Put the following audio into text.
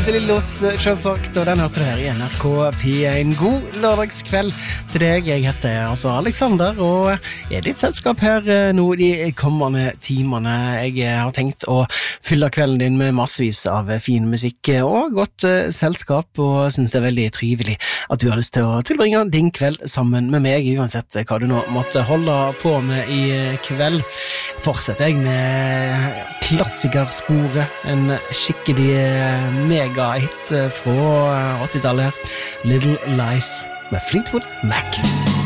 De Lillos, selvsagt, og den hørte du her i NRK P1. God lørdagskveld til deg. Jeg heter altså Alexander, og er ditt selskap her nå de kommende timene. Jeg har tenkt å fylle kvelden din med massevis av fin musikk og godt selskap, og synes det er veldig trivelig at du har lyst til å tilbringe din kveld sammen med meg, uansett hva du nå måtte holde på med i kveld. Fortsetter jeg med klassikersporet, en skikkelig mega-hit fra 80-tallet her, Little Lies med Fleetwood Mac.